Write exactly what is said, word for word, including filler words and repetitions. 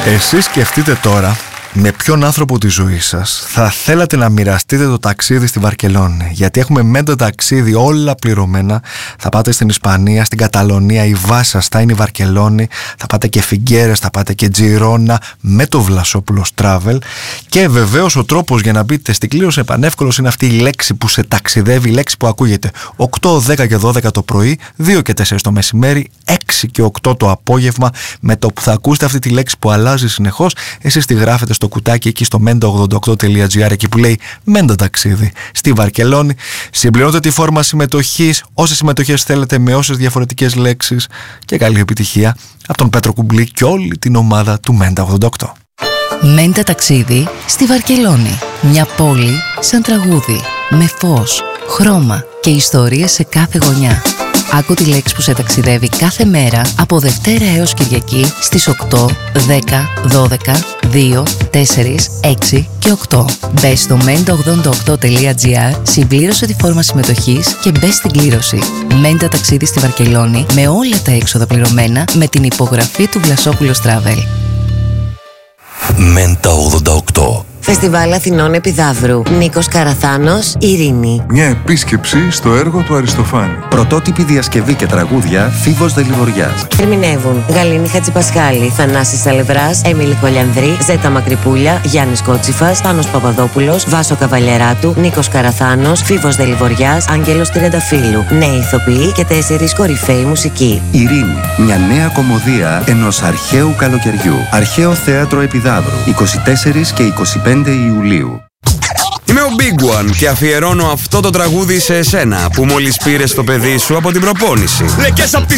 Εσείς σκεφτείτε τώρα με ποιον άνθρωπο της ζωής σας θα θέλατε να μοιραστείτε το ταξίδι στη Βαρκελόνη. Γιατί έχουμε με το ταξίδι όλα πληρωμένα. Θα πάτε στην Ισπανία, στην Καταλωνία, η βάση σας θα είναι η Βαρκελόνη. Θα πάτε και Φιγκέρες, θα πάτε και Τζιρόνα με το Βλασόπουλος Travel. Και βεβαίως ο τρόπος για να μπείτε στην κλήρωση επανεύκολος είναι αυτή η λέξη που σε ταξιδεύει, η λέξη που ακούγεται οκτώ, δέκα και δώδεκα το πρωί, δύο και τέσσερα το μεσημέρι, έξι και οκτώ το απόγευμα. Με το που θα ακούσετε αυτή τη λέξη που αλλάζει συνεχώς, εσείς τη γράφετε στο κουτάκι εκεί στο μέντα ογδόντα οκτώ τελεία τζι άρ, εκεί που λέει Μέντα ταξίδι στη Βαρκελόνη. Συμπληρώνετε τη φόρμα συμμετοχής, όσες συμμετοχές θέλετε με όσες διαφορετικές λέξεις, και καλή επιτυχία από τον Πέτρο Κουμπλή και όλη την ομάδα του Μέντα ογδόντα οκτώ. Μέντα ταξίδι στη Βαρκελόνη. Μια πόλη σαν τραγούδι, με φως, χρώμα και ιστορίες σε κάθε γωνιά. Άκου τη λέξη που σε ταξιδεύει κάθε μέρα από Δευτέρα έως Κυριακή στις οκτώ, δέκα, δώδεκα, δύο, τέσσερα, έξι και οκτώ. Μπες στο μέντα ογδόντα οκτώ τελεία τζι άρ, συμπλήρωσε τη φόρμα συμμετοχής και μπες στην κλήρωση. Μέντα ταξίδι στη Βαρκελόνη με όλα τα έξοδα πληρωμένα με την υπογραφή του Βλασόπουλος Travel. Μέντα ογδόντα οκτώ. Φεστιβάλ Αθηνών Επιδαύρου. Νίκος Καραθάνος, Ειρήνη. Μια επίσκεψη στο έργο του Αριστοφάνη. Πρωτότυπη διασκευή και τραγούδια Φίβος Δελιβοριάς. Ερμηνεύουν Γαλήνη Χατζηπασχάλη, Θανάσης Σαλευράς, Έμιλη Χολιανδρή, Ζέτα Μακρυπούλια, Γιάννης Κότσιφας, Πάνος Παπαδόπουλος, Βάσο Καβαλιεράτου, Νίκος Καραθάνος, Φίβος Δελιβοριάς, Άγγελος Τριανταφύλου. Νέοι ηθοποιοί και τέσσερις κορυφαίοι μουσικοί. Ειρήνη. Μια νέα κομμωδία ενός αρχαίου καλοκαιριού. Αρχαίο Θέατρο Επιδαύρου. είκοσι τέσσερα και είκοσι πέντε Ιουλίου. Είμαι ο Big One και αφιερώνω αυτό το τραγούδι σε εσένα που μόλις πήρες το παιδί σου από την προπόνηση.